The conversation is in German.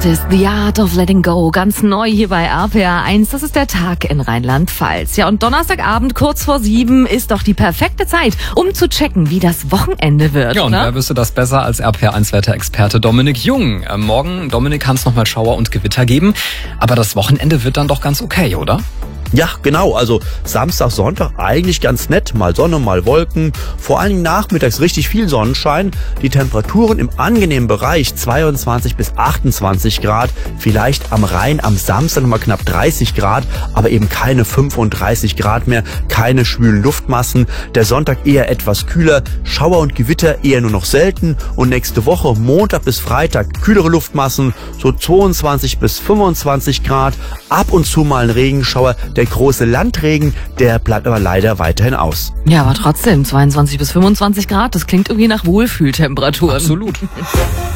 Das ist The Art of Letting Go, ganz neu hier bei RPR 1. Das ist der Tag in Rheinland-Pfalz. Ja, und Donnerstagabend kurz vor 7 ist doch die perfekte Zeit, um zu checken, wie das Wochenende wird. Ja, und wer wüsste das besser als RPR 1-Wetterexperte Dominik Jung? Morgen, Dominik, kann es nochmal Schauer und Gewitter geben. Aber das Wochenende wird dann doch ganz okay, oder? Ja, genau. Also Samstag, Sonntag eigentlich ganz nett. Mal Sonne, mal Wolken. Vor allen Dingen nachmittags richtig viel Sonnenschein. Die Temperaturen im angenehmen Bereich 22 bis 28 Grad. Vielleicht am Rhein am Samstag nochmal knapp 30 Grad. Aber eben keine 35 Grad mehr. Keine schwülen Luftmassen. Der Sonntag eher etwas kühler. Schauer und Gewitter eher nur noch selten. Und nächste Woche, Montag bis Freitag, kühlere Luftmassen. So 22 bis 25 Grad. Ab und zu mal ein Regenschauer. Der große Landregen, der bleibt aber leider weiterhin aus. Ja, aber trotzdem, 22 bis 25 Grad, das klingt irgendwie nach Wohlfühltemperaturen. Absolut.